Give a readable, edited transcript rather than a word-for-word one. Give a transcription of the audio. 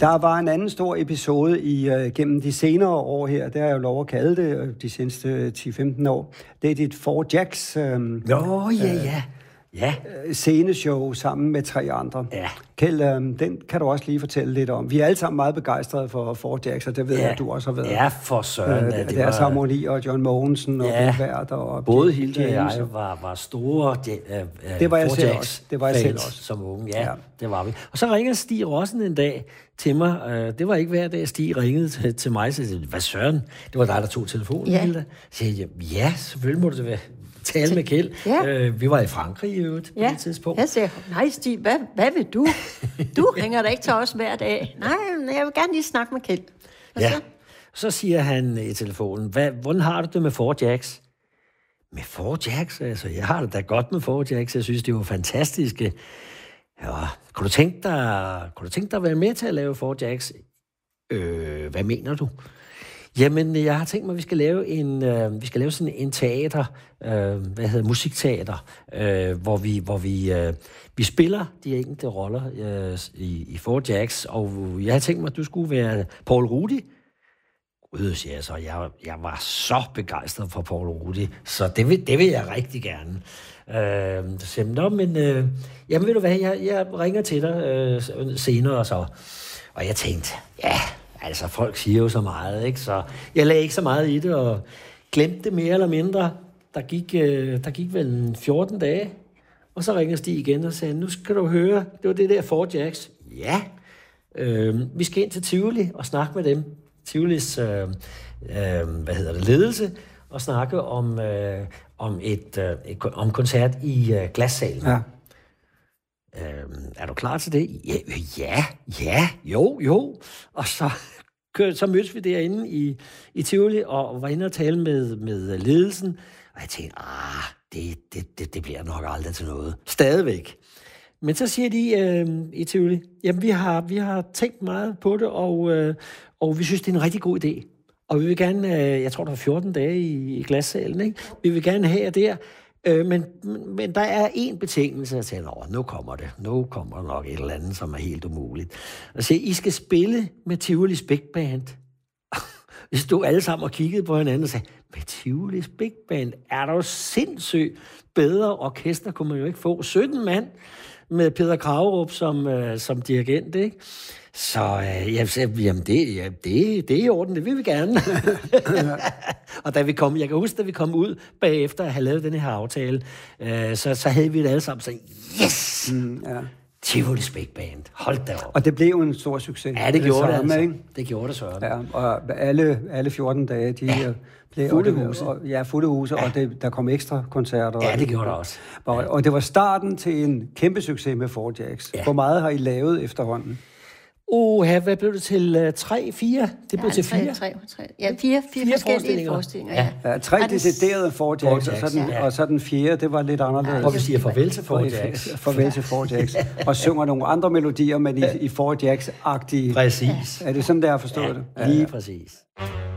Der var en anden stor episode gennem de senere år her, det har jeg jo lov at kalde det, de seneste 10-15 år. Det er dit Four Jacks sceneshow sammen med 3 andre. Ja. Kjeld, den kan du også lige fortælle lidt om. Vi er alle sammen meget begejstrede for Four Jacks, og det ved jeg, at du også har været. Ja, for søren. Deres harmoni og John Mogensen og Bert og både Hilde og jeg var store det var jeg selv også. Det var jeg selv også. Som unge. Ja, det var vi. Og så ringede Stig Rossen en dag til mig. Det var ikke hver dag, Stig ringede til mig. Så jeg sagde, hvad søren? Det var dig, der tog telefonen, Hilde. Så sagde jeg, ja, selvfølgelig må det være. Tale med Kjeld. Ja. Vi var i Frankrig i øvrigt på det tidspunkt. Jeg sagde, nej Stig, hvad vil du? Du ringer da ikke til os hver dag. Nej, jeg vil gerne lige snakke med Kjeld. Så siger han i telefonen, hvordan har du det med Four Jacks? Med Four Jacks? Altså, jeg har det da godt med Four Jacks. Jeg synes, det var fantastiske. Ja, kunne du tænke dig at være med til at lave Four Jacks? Hvad mener du? Jamen, jeg har tænkt mig, at vi skal lave sådan en teater, musikteater, hvor vi spiller de enkelte roller i Four Jacks, og jeg har tænkt mig, at du skulle være Paul Rudi. Gud, siger jeg så. Jeg var så begejstret for Paul Rudi, så det vil jeg rigtig gerne. Jamen ved du hvad, jeg ringer til dig senere og så. Og jeg tænkte, altså, folk siger jo så meget, ikke? Så jeg lagde ikke så meget i det, og glemte det mere eller mindre. Der gik vel 14 dage, og så ringer Stig igen og sagde, nu skal du høre, det var det der Four Jacks. Ja, vi skal ind til Tivoli og snakke med dem. Tivolis, ledelse, og snakke om koncert i Glassalen. Ja. Er du klar til det? Jo. Og så mødtes vi derinde i Tivoli, og var inde og tale med ledelsen. Og jeg tænkte, det bliver nok aldrig til noget. Stadigvæk. Men så siger de i Tivoli, jamen vi har tænkt meget på det, og vi synes, det er en rigtig god idé. Og vi vil gerne, jeg tror, der var 14 dage i Glassalen, ikke? Vi vil gerne have der. Men der er en betingelse, jeg tænker, nu kommer det. Nu kommer der nok et eller andet, som er helt umuligt. Og så I skal spille med Tivolis Big Band. Vi stod alle sammen og kiggede på hinanden og sagde, med Tivolis Big Band? Er der jo sindssygt bedre orkester, kunne man jo ikke få. 17 mand med Peter Kragerup som dirigent, ikke? Så jeg sagde, jamen det er i orden, det vil vi gerne. Og jeg kan huske, da vi kom ud bagefter at have lavet den her aftale, så havde vi det alle sammen sådan, yes! Tivolis Big Band, hold da op. Og det blev jo en stor succes. Ja, det gjorde det altså. Ikke? Det gjorde det, Søren. Ja, og alle 14 dage, de blev fulde huse. Fulde huse, og der kom ekstra koncerter. Ja, det gjorde der også. Og det var starten til en kæmpe succes med Four Jacks. Ja. Hvor meget har I lavet efterhånden? Hvad blev det til? 3, 4? Det blev til 4? 3. Ja, 4 forskellige forestillinger. Ja, 3 deciderede Four Jacks, og så den 4, det var lidt anderledes. Hvor vi siger farvel til Four Jacks. Farvel til Four Jacks. Og synger nogle andre melodier, men i Four Jacks-agtige. Præcis. Er det sådan, der har forstået det? Ja, lige præcis.